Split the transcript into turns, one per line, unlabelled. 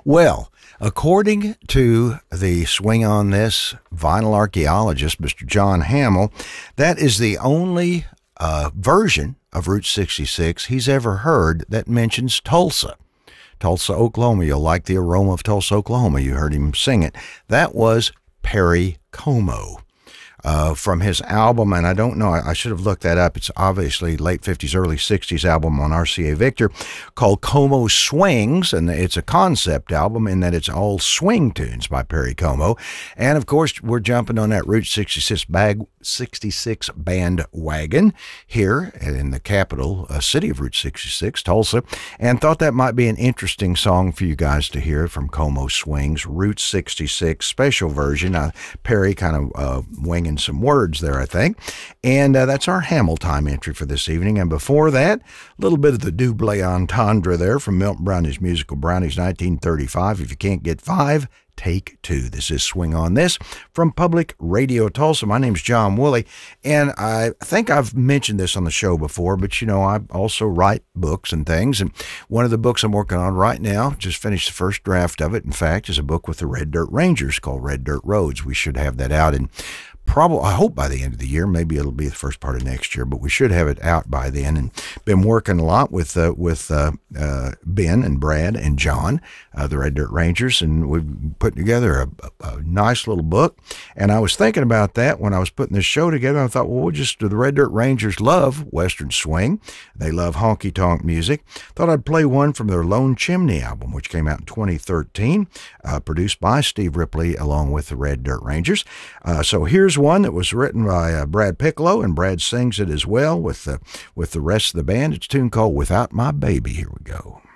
Well, according to the Swing on This vinyl archaeologist, Mr. John Hamill, that is the only version of Route 66 he's ever heard that mentions Tulsa. Tulsa, Oklahoma. You'll like the aroma of Tulsa, Oklahoma. You heard him sing it. That was Perry Como. From his album, and I don't know, I should have looked that up. It's obviously late 50s, early 60s album on RCA Victor called Como Swings, and it's a concept album in that it's all swing tunes by Perry Como. And of course, we're jumping on that Route 66 bandwagon here in the capital city of Route 66, Tulsa, and thought that might be an interesting song for you guys to hear from Como Swings, Route 66 special version. Perry kind of winging some words there, I think. And that's our Hamill time entry for this evening. And before that, a little bit of the double entendre there from Milton Brownie's Musical Brownies 1935. If you can't get five, take two. This is Swing on This from Public Radio Tulsa. My name's John Woolley, and I think I've mentioned this on the show before, but I also write books and things, and one of the books I'm working on right now, just finished the first draft of it, in fact, is a book with the Red Dirt Rangers called Red Dirt Roads. We should have that out in probably, I hope by the end of the year, maybe it'll be the first part of next year, but we should have it out by then. And been working a lot with Ben and Brad and John, the Red Dirt Rangers, and we've put together a nice little book. And I was thinking about that when I was putting this show together. I thought, well, the Red Dirt Rangers love Western swing. They love honky-tonk music. Thought I'd play one from their Lone Chimney album, which came out in 2013, produced by Steve Ripley along with the Red Dirt Rangers. So here's one that was written by Brad Piccolo, and Brad sings it as well with the rest of the band. It's a tune called Without My Baby. Here we go.